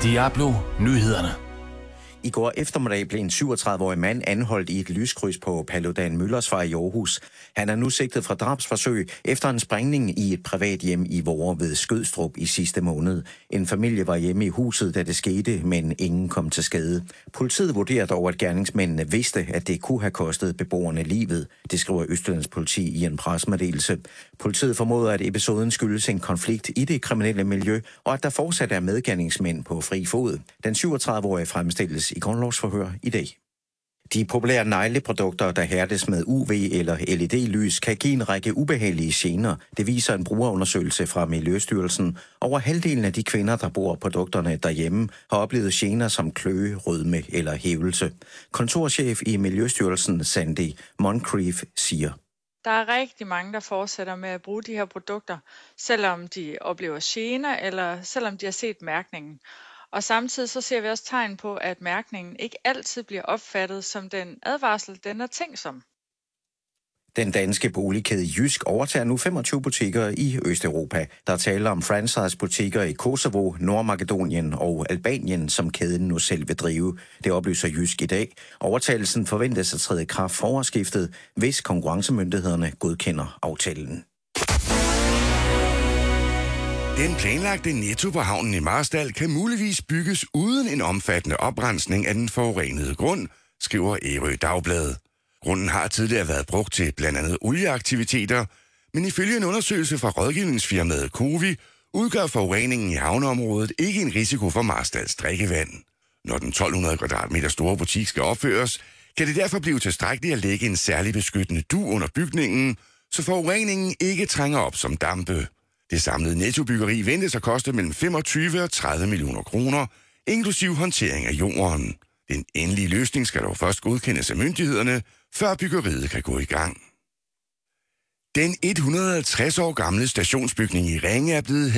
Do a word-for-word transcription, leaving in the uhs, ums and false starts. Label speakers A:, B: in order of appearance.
A: Diablo Nyhederne.
B: I går eftermiddag blev en syvogtredive-årig mand anholdt i et lyskryds på Paludan Møllersvej i Aarhus. Han er nu sigtet for drabsforsøg efter en sprængning i et privat hjem i Voer ved Skødstrup i sidste måned. En familie var hjemme i huset, da det skete, men ingen kom til skade. Politiet vurderer dog, at gerningsmændene vidste, at det kunne have kostet beboerne livet. Det skriver Østjyllands politi i en pressemeddelelse. Politiet formoder, at episoden skyldes en konflikt i det kriminelle miljø, og at der fortsat er medgerningsmænd på fri fod. Den syvogtredive-årige fremstilles i grundlovsforhør i dag. De populære negleprodukter, der hærdes med U V eller L E D-lys, kan give en række ubehagelige gener. Det viser en brugerundersøgelse fra Miljøstyrelsen. Over halvdelen af de kvinder, der bruger produkterne derhjemme, har oplevet gener som kløe, rødme eller hævelse. Kontorchef i Miljøstyrelsen, Sandy Moncrief, siger:
C: Der er rigtig mange, der fortsætter med at bruge de her produkter, selvom de oplever gener eller selvom de har set mærkningen. Og samtidig så ser vi også tegn på, at mærkningen ikke altid bliver opfattet som den advarsel, den er tænkt som.
B: Den danske boligkæde Jysk overtager nu femogtyve butikker i Østeuropa. Der taler om franchise-butikker i Kosovo, Nordmakedonien og Albanien, som kæden nu selv vil drive. Det oplyser Jysk i dag. Overtagelsen forventes at træde i kraft for årsskiftet, hvis konkurrencemyndighederne godkender aftalen.
D: Den planlagte Netto på havnen i Marstal kan muligvis bygges uden en omfattende oprensning af den forurenede grund, skriver Ærø Dagblad. Grunden har tidligere været brugt til blandt andet olieaktiviteter, men ifølge en undersøgelse fra rådgivningsfirmaet Covi udgør forureningen i havneområdet ikke en risiko for Marstals drikkevand. Når den tolv hundrede kvadratmeter store butik skal opføres, kan det derfor blive tilstrækkeligt at lægge en særlig beskyttende dug under bygningen, så forureningen ikke trænger op som dampe. Det samlede nettobyggeri ventes at koste mellem femogtyve og tredive millioner kroner, inklusiv håndtering af jorden. Den endelige løsning skal dog først godkendes af myndighederne, før byggeriet kan gå i gang. Den et hundrede og halvtreds år gamle stationsbygning i Ringe er blevet